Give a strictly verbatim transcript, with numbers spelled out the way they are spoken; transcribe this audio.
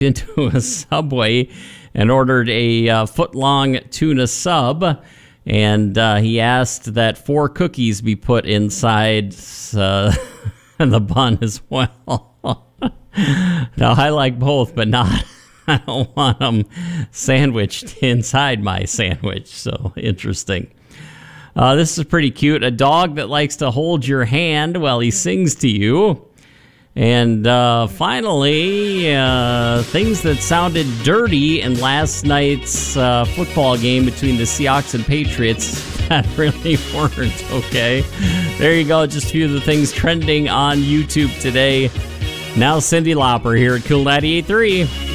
into a Subway and ordered a uh, foot-long tuna sub, and uh, he asked that four cookies be put inside uh, the bun as well. Now, I like both, but not. I don't want them sandwiched inside my sandwich, so interesting. Uh, this is pretty cute. A dog that likes to hold your hand while he sings to you. And uh, finally, uh, things that sounded dirty in last night's uh, football game between the Seahawks and Patriots that really weren't, okay? There you go, just a few of the things trending on YouTube today. Now Cyndi Lauper here at Cool ninety-eight point three.